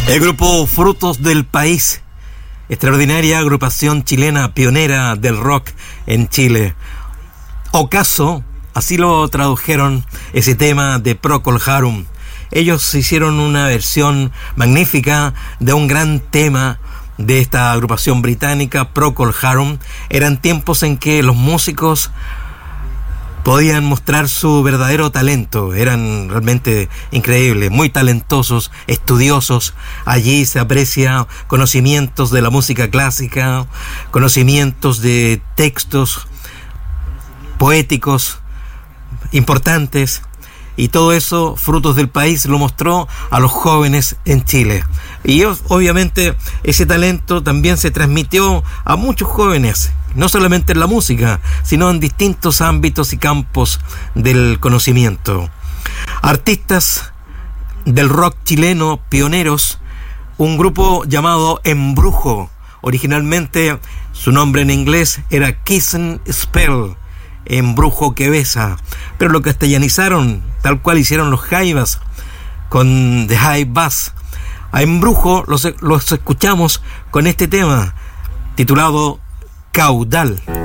El grupo Frutos del País, extraordinaria agrupación chilena pionera del rock en Chile. Ocaso, así lo tradujeron ese tema de Procol Harum. Ellos hicieron una versión magnífica de un gran tema de esta agrupación británica, Procol Harum. Eran tiempos en que los músicos podían mostrar su verdadero talento, eran realmente increíbles, muy talentosos, estudiosos. Allí se aprecia conocimientos de la música clásica, conocimientos de textos poéticos importantes, y todo eso, Frutos del País, lo mostró a los jóvenes en Chile. Y obviamente ese talento también se transmitió a muchos jóvenes, no solamente en la música, sino en distintos ámbitos y campos del conocimiento. Artistas del rock chileno pioneros, un grupo llamado Embrujo. Originalmente su nombre en inglés era Kissing Spell, Embrujo que besa, pero lo castellanizaron tal cual hicieron los Jaivas con The High Bass. A Embrujo los escuchamos con este tema titulado Caudal.